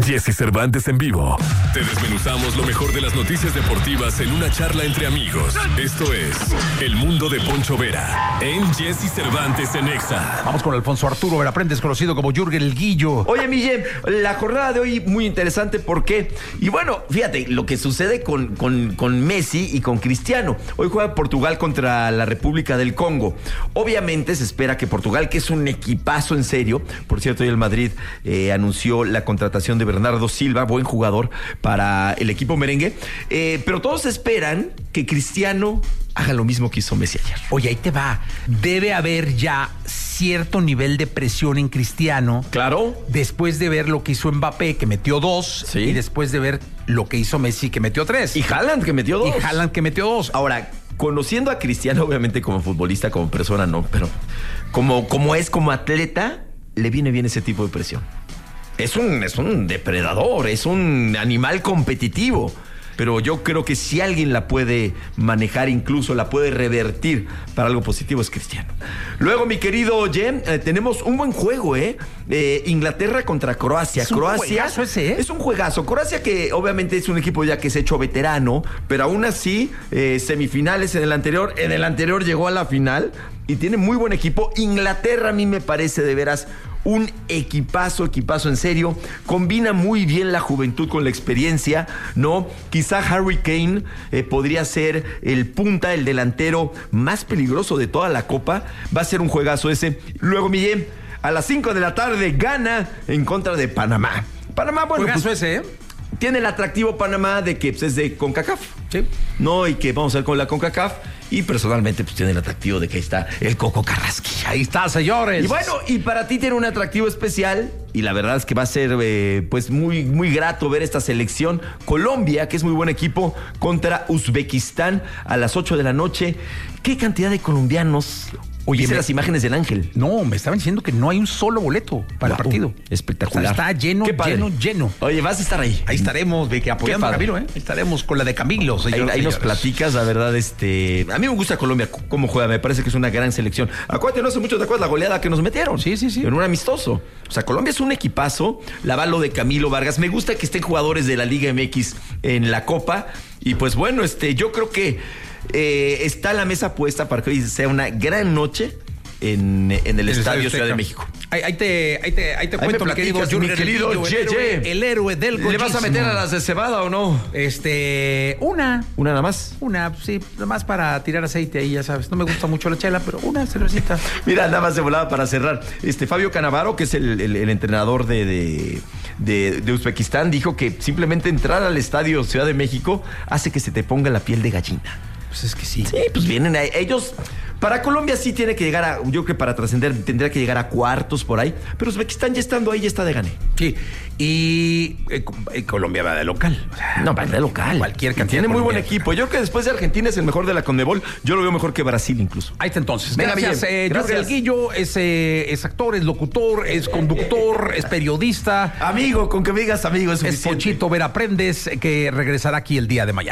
Jesse Cervantes en vivo. Te desmenuzamos lo mejor de las noticias deportivas en una charla entre amigos. Esto es El Mundo de Poncho Vera en Jesse Cervantes en Exa. Vamos con Alfonso Arturo Veraprendes, conocido como Jürgen el Guillo. Oye, Miguel, la jornada de hoy muy interesante porque, y bueno, fíjate, lo que sucede con Messi y con Cristiano. Hoy juega Portugal contra la República del Congo. Obviamente se espera que Portugal, que es un equipazo en serio, por cierto, hoy el Madrid anunció la contratación de Bernardo Silva, buen jugador para el equipo merengue, pero todos esperan que Cristiano haga lo mismo que hizo Messi ayer. Oye, ahí te va. Debe haber ya cierto nivel de presión en Cristiano. Claro. Después de ver lo que hizo Mbappé, que metió 2, sí, y después de ver lo que hizo Messi, que metió 3. Y Haaland, que metió 2. Ahora, conociendo a Cristiano, obviamente como futbolista, como persona, no, pero como es como atleta, le viene bien ese tipo de presión. Es un depredador, es un animal competitivo. Pero yo creo que si alguien la puede manejar, incluso la puede revertir para algo positivo, es Cristiano. Luego, mi querido Jem, tenemos un buen juego, Inglaterra contra Croacia. Es un juegazo ese, Es un juegazo. Croacia, que obviamente es un equipo ya que se ha hecho veterano, pero aún así, semifinales en el anterior llegó a la final y tiene muy buen equipo. Inglaterra a mí me parece de veras un equipazo en serio. Combina muy bien la juventud con la experiencia, ¿no? Quizá Harry Kane podría ser el punta, el delantero más peligroso de toda la Copa. Va a ser un juegazo ese. Luego, Miguel, a las 5 de la tarde, Ghana en contra de Panamá. Panamá, bueno, juegazo pues, ese, tiene el atractivo Panamá de que pues, es de CONCACAF. Sí. No, y que vamos a ver con la CONCACAF. Y personalmente, pues tiene el atractivo de que ahí está el Coco Carrasquilla. Ahí está, señores. Y bueno, y para ti tiene un atractivo especial. Y la verdad es que va a ser pues muy, muy grato ver esta selección. Colombia, que es muy buen equipo, contra Uzbekistán a las 8 de la noche. ¿Qué cantidad de colombianos? Oye, ¿viste las imágenes del Ángel? No, me estaban diciendo que no hay un solo boleto para el partido. Espectacular. O sea, está lleno, lleno. Oye, vas a estar ahí. Ahí estaremos, que apoyando a Camilo, Estaremos con la de Camilo, señor. Ahí nos platicas, la verdad, a mí me gusta Colombia, cómo juega, me parece que es una gran selección. Acuérdate, no hace mucho, ¿te acuerdas la goleada que nos metieron? Sí. En un amistoso. O sea, Colombia es un equipazo, la balo de Camilo Vargas. Me gusta que estén jugadores de la Liga MX en la Copa. Y pues bueno, yo creo que está la mesa puesta para que hoy sea una gran noche en el Estadio Ciudad de México. Ahí te cuento, mi querido Jürgen, el héroe del gol. ¿Le vas a meter a las de cebada o no? Una nada más. Una, sí, nada más para tirar aceite ahí, ya sabes. No me gusta mucho la chela, pero una cervecita. Mira, nada más de volada para cerrar. Fabio Cannavaro, que es el entrenador de Uzbekistán, dijo que simplemente entrar al Estadio Ciudad de México hace que se te ponga la piel de gallina. Pues es que sí. Sí, pues vienen a ellos. Para Colombia sí tiene que llegar yo creo que para trascender tendría que llegar a cuartos por ahí, pero Uzbekistán ya estando ahí ya está de gane. Sí, y Colombia va de local. No, va de local. Cualquier cantidad. Tiene muy buen equipo. Yo creo que después de Argentina es el mejor de la Conmebol. Yo lo veo mejor que Brasil incluso. Ahí está entonces. Venga, gracias. Jürgen el Guillo es actor, es locutor, es conductor, es periodista. Amigo, con que me digas amigo es suficiente. Es Ponchito Veraprendes, que regresará aquí el día de mañana.